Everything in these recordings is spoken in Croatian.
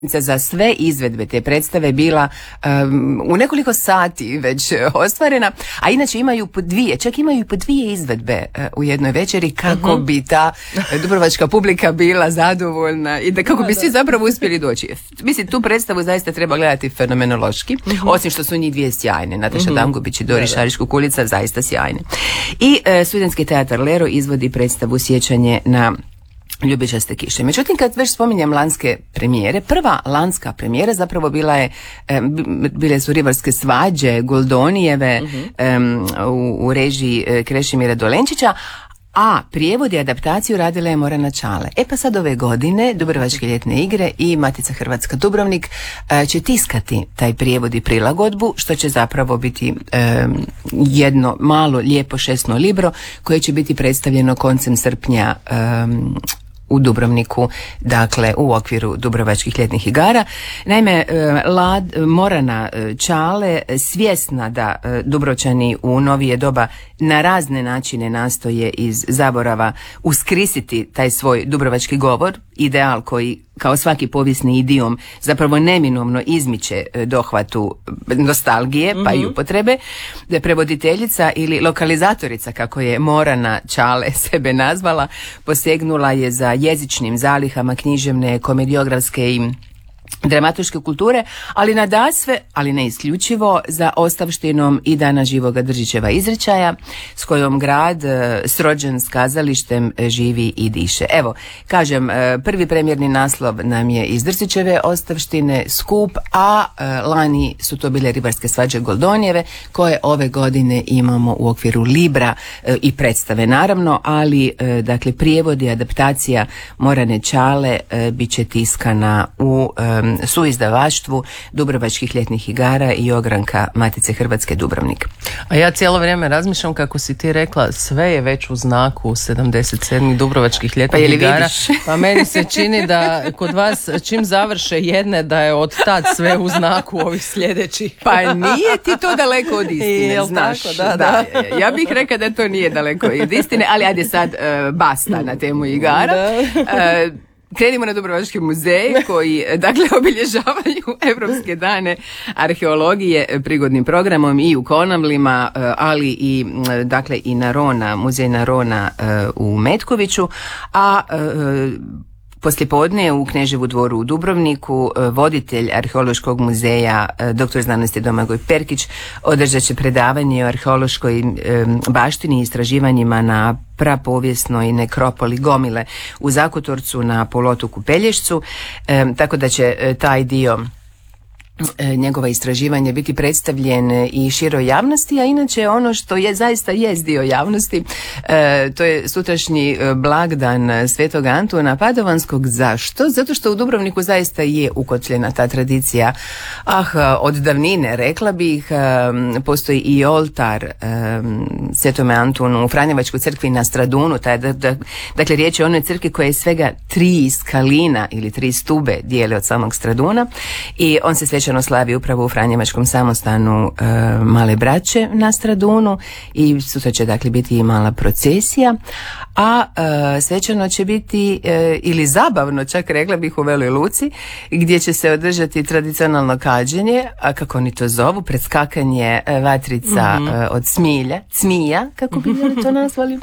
za sve izvedbe te predstave bila u nekoliko sati već ostvarena, a inače imaju po dvije, čak imaju i po dvije izvedbe u jednoj večeri kako bi ta dubrovačka publika bila zadovoljna i da kako bi svi zapravo uspjeli doći. Mislim, tu predstavu zaista treba gledati fenomenološki, osim što su njih dvije sjajne, Nataša Dangubić i Dori Šarić-Kukuljica, zaista sjajne. I Studentski teatar Lero izvodi predstavu Sjećanje na ljubičaste kiše. Međutim, kad već spominjem lanske premijere, prva lanska premijera zapravo bile su Ribarske svađe Goldonijeve u režiji Krešimira Dolenčića, a prijevod i adaptaciju radila je Morana Čale. Pa sad ove godine Dubrovačke ljetne igre i Matica Hrvatska Dubrovnik će tiskati taj prijevod i prilagodbu, što će zapravo biti jedno malo lijepo šesno libro koje će biti predstavljeno koncem srpnja u Dubrovniku, dakle u okviru Dubrovačkih ljetnih igara. Naime, Morana Čale, svjesna da Dubrovčani u novije doba na razne načine nastoje iz zaborava uskrisiti taj svoj dubrovački govor, ideal koji kao svaki povijesni idiom zapravo neminovno izmiče dohvatu nostalgije pa i upotrebe, da je prevoditeljica ili lokalizatorica, kako je Morana Čale sebe nazvala, posegnula je za jezičnim zalihama književne, komediografske i dramaturške kulture, ali nadasve, ali ne isključivo, za ostavštinom i dana Živoga Držićeva izričaja s kojom grad srođen s kazalištem živi i diše. Evo, kažem, prvi premijerni naslov nam je iz Držićeve ostavštine Skup, a lani su to bile Ribarske svađe Goldonijeve, koje ove godine imamo u okviru Libra i predstave naravno, ali dakle prijevod i adaptacija Morane Čale bit će tiskana u suizdavaštvu Dubrovačkih ljetnih igara i ogranka Matice Hrvatske Dubrovnik. A ja cijelo vrijeme razmišljam, kako si ti rekla, sve je već u znaku 77. Dubrovačkih ljetnih igara. Pa meni se čini da kod vas čim završe jedne da je od tad sve u znaku ovih sljedećih. Pa nije ti to daleko od istine, znaš. Tako, da. Ja bih rekla da to nije daleko od istine, ali ajde sad basta na temu igara. Krenimo na Dubrovački muzej koji dakle obilježavaju Europske dane arheologije prigodnim programom i u Konavlima, ali i dakle i Narona, muzej Narona u Metkoviću, a poslijepodne u Kneževu dvoru u Dubrovniku voditelj Arheološkog muzeja dr. znanosti Domagoj Perkić održat će predavanje o arheološkoj baštini i istraživanjima na prapovijesnoj nekropoli Gomile u Zakotorcu na poluotoku Pelješcu, tako da će taj dio njegova istraživanja biti predstavljen i široj javnosti, a inače ono što je zaista jest dio javnosti, to je sutrašnji blagdan Svetog Antuna Padovanskog. Zašto? Zato što u Dubrovniku zaista je ukotljena ta tradicija. Od davnine, rekla bih, postoji i oltar Svetome Antunu u Franjevačkoj crkvi na Stradunu. Dakle, riječ je o onoj crkvi koja je svega 3 skalina ili 3 stube dijele od samog Straduna i on se svečano slavi upravo u Franjevačkom samostanu Male braće na Stradunu i sutra će dakle biti i mala procesija, a svečano će biti ili zabavno, čak rekla bih, u Veloj Luci, gdje će se održati tradicionalno kađenje, a kako oni to zovu, predskakanje vatrica od cmija, kako bi to nazvali.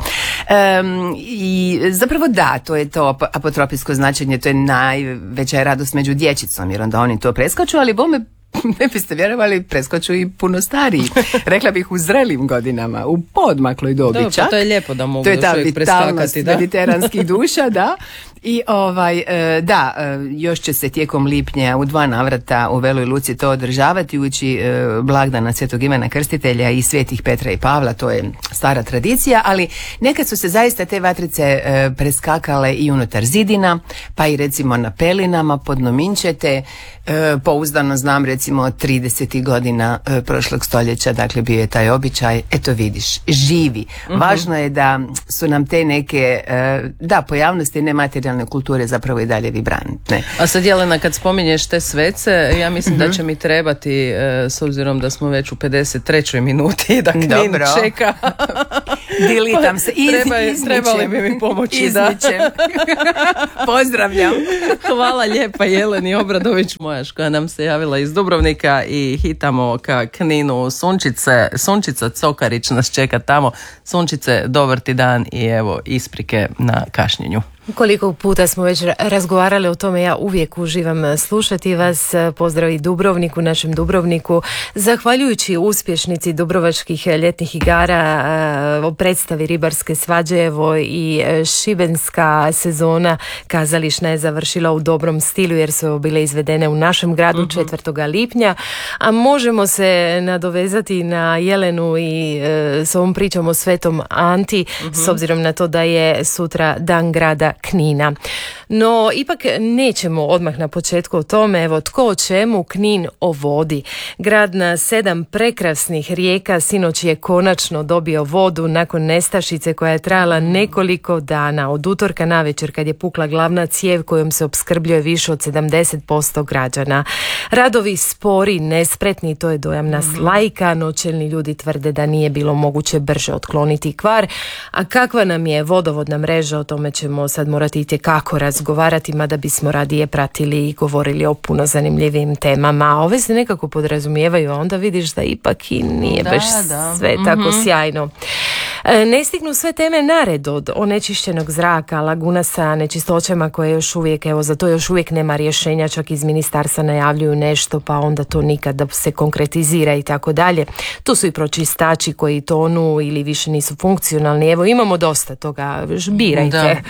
I zapravo da, to je to apotropijsko značenje, to je najveća radost među dječicom, jer onda oni to preskaču, ali bome, ne biste vjerovali, preskoču i puno stariji. Rekla bih u zrelim godinama, u podmakloj dobi čak. To je lijepo da mogu to je ta vitalnost da? mediteranskih duša, da. I još će se tijekom lipnja u 2 navrata u Veloj Luci to održavati, ući blagdana Svetog Ivana Krstitelja i Svetih Petra i Pavla, to je stara tradicija, ali nekad su se zaista te vatrice preskakale i unutar zidina, pa i recimo na pelinama, pod nominčete. Pouzdano znam, recimo 30. godina prošlog stoljeća, dakle bio je taj običaj. Eto vidiš, živi. Važno je da su nam te neke pojavnosti nematerijalne kulture zapravo i dalje vibrantne. A sad, Jelena, kad spominješ te svece, ja mislim da će mi trebati, s obzirom da smo već u 53. minuti, da Knin čeka. Dilitam se. Trebali bi mi pomoći. Izmićem. Pozdravljam. Hvala lijepa Jeleni Obradović Mojaš koja nam se javila iz Dubrovnika i hitamo ka Kninu. Sunčica Cokarić nas čeka tamo. Sunčice, dobar ti dan i evo isprike na kašnjenju. Koliko puta smo već razgovarali o tome, ja uvijek uživam slušati vas. Pozdrav i Dubrovniku, našem Dubrovniku. Zahvaljujući uspješnici Dubrovačkih ljetnih igara, o predstavi Ribarske svađe, evo i šibenska sezona kazališna je završila u dobrom stilu jer su bile izvedene u našem gradu 4. lipnja, a možemo se nadovezati na Jelenu i s ovom pričom o Svetom Anti, s obzirom na to da je sutra dan grada Knina. No, ipak nećemo odmah na početku o tome. Evo, tko o čemu, Knin o vodi. Grad na 7 prekrasnih rijeka sinoć je konačno dobio vodu nakon nestašice koja je trajala nekoliko dana. Od utorka navečer kad je pukla glavna cijev kojom se opskrbljuje više od 70% građana. Radovi spori, nespretni, to je dojam nas laika, no čelni ljudi tvrde da nije bilo moguće brže otkloniti kvar. A kakva nam je vodovodna mreža, o tome ćemo sad morati itekako razgovarati, mada bismo radije pratili i govorili o puno zanimljivim temama. A ove se nekako podrazumijevaju, a onda vidiš da ipak i nije baš sve tako sjajno. Ne stignu sve teme nared, od onečišćenog zraka, laguna sa nečistoćama koje još uvijek, evo za to još uvijek nema rješenja, čak iz ministarstva najavljuju nešto pa onda to nikad da se konkretizira i tako dalje. Tu su i pročistači koji tonu ili više nisu funkcionalni, evo imamo dosta toga, birajte.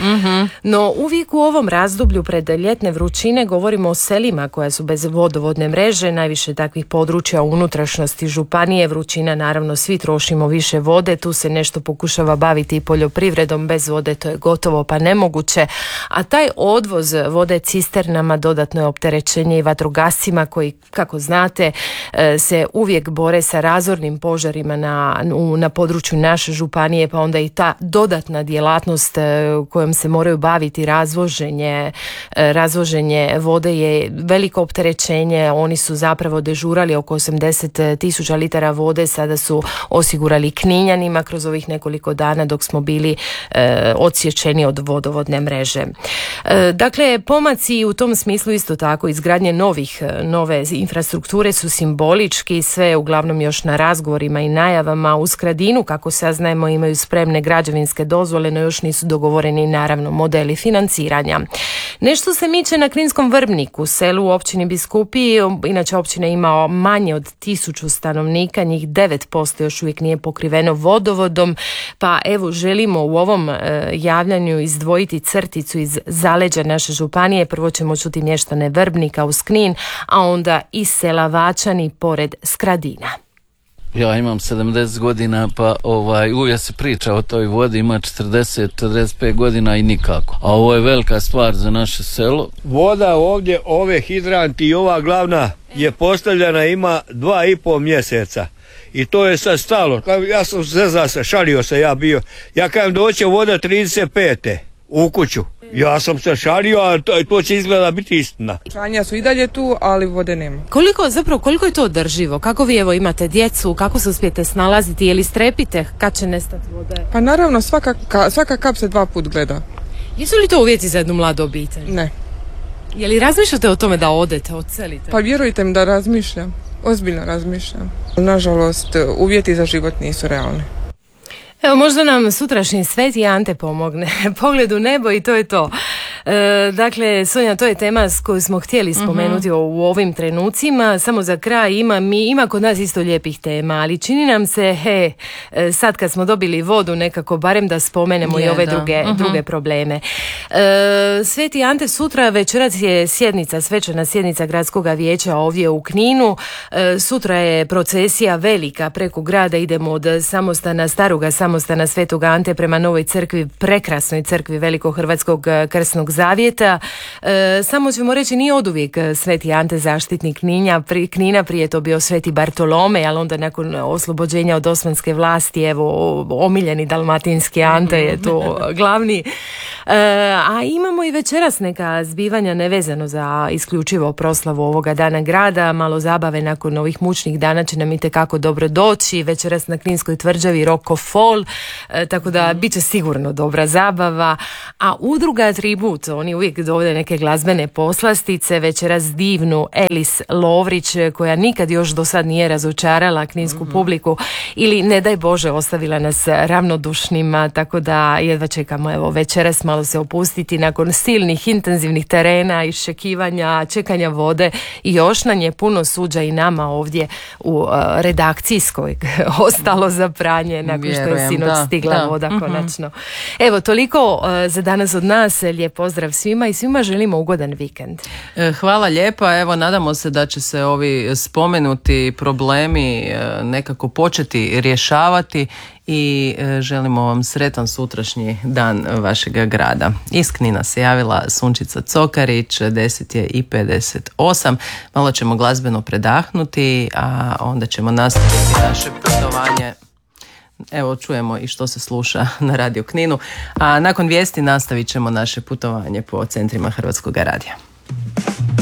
No uvijek u ovom razdoblju pred ljetne vrućine govorimo o selima koja su bez vodovodne mreže, najviše takvih područja u unutrašnjosti županije. Vrućina, naravno svi trošimo više vode, tu se nešto pokušava baviti i poljoprivredom, bez vode to je gotovo pa nemoguće, a taj odvoz vode cisternama dodatno je opterećenje i vatrogascima koji, kako znate, se uvijek bore sa razornim požarima na području naše županije, pa onda i ta dodatna djelatnost kojom se moraju baviti, razvoženje vode je veliko opterećenje. Oni su zapravo dežurali oko 80.000 litara vode, sada su osigurali Kninjanima kroz ovih nekoliko dana dok smo bili odsječeni od vodovodne mreže. Dakle, pomaci u tom smislu isto tako, izgradnje nove infrastrukture su simbolički, sve uglavnom još na razgovorima i najavama. U Skradinu, kako saznajemo, imaju spremne građevinske dozvole, no još nisu dogovoreni naravno modeli financiranja. Nešto se miče na Kninskom Vrbniku, selu u općini Biskupiji. Inače općina ima manje od 1000 stanovnika, njih 9% još uvijek nije pokriveno vodovodom, pa evo želimo u ovom javljanju izdvojiti crticu iz zaleđa naše županije. Prvo ćemo čuti mještane Vrbnika uz Knin, a onda i sela Vačani pored Skradina. Ja imam 70 godina, pa uvijek se priča o toj vodi, ima 40-45 godina i nikako. A ovo je velika stvar za naše selo. Voda ovdje, ove hidranti i ova glavna je postavljena, ima 2,5 mjeseca. I to je sad stalo. Ja sam zezao se, šalio se ja bio. Ja kažem doće voda 35. u kuću. Ja sam se šalio, a to će izgleda biti istina. Šanja su i dalje tu, ali vode nema. Koliko je to održivo? Kako vi evo imate djecu, kako se uspijete snalaziti, je li strepite kad će nestati vode? Pa naravno, svaka kap se 2 put gleda. Jesu li to uvjeti za jednu mladu obitelj? Ne. Je li razmišljate o tome da odete, odselite? Pa vjerujte mi da razmišljam, ozbiljno razmišljam. Nažalost, uvjeti za život nisu realni. Evo, možda nam sutrašnji Sveti Ante pomogne. Pogled u nebo i to je to. Dakle, Sonja, to je tema koju smo htjeli spomenuti u ovim trenucima. Samo za kraj, ima kod nas isto lijepih tema, ali čini nam se, sad kad smo dobili vodu, nekako barem da spomenemo i ove druge probleme. Sveti Ante, sutra večeras je svečana sjednica gradskog vijeća ovdje u Kninu. Sutra je procesija velika preko grada, idemo od staroga samostana Svetog Ante prema novoj crkvi, prekrasnoj crkvi Velikohrvatskog krsnog Zavjeta. Samo ćemo reći, nije oduvijek Sveti Ante zaštitnik Knina, prije to bio Sveti Bartolome, ali onda nakon oslobođenja od osmanske vlasti, evo, omiljeni dalmatinski Ante je to glavni. A imamo i večeras neka zbivanja nevezano za isključivo proslavu ovoga dana grada, malo zabave nakon ovih mučnih dana će nam itekako dobro doći. Večeras na Kninskoj tvrđavi Rocco Fall, tako da bit će sigurno dobra zabava. A udruga Atribut, oni uvijek dovode neke glazbene poslastice, večeras divnu Elis Lovrić, koja nikad još do sad nije razočarala kninsku publiku ili, ne daj Bože, ostavila nas ravnodušnima, tako da jedva čekamo evo večeras malo se opustiti nakon silnih intenzivnih terena, iščekivanja, čekanja vode i još nam je puno suđa i nama ovdje u redakcijskoj ostalo za pranje nakon što je sinoć stigla voda konačno. Evo, toliko za danas od nas. Lijep pozdrav svima i svima želimo ugodan vikend. Hvala lijepa. Evo, nadamo se da će se ovi spomenuti problemi nekako početi rješavati i želimo vam sretan sutrašnji dan vašega grada. Iz Knina se javila Sunčica Cokarić, 10:58. Malo ćemo glazbeno predahnuti, a onda ćemo nastaviti naše putovanje. Evo, čujemo i što se sluša na Radio Kninu, a nakon vijesti nastavit ćemo naše putovanje po centrima Hrvatskog radija.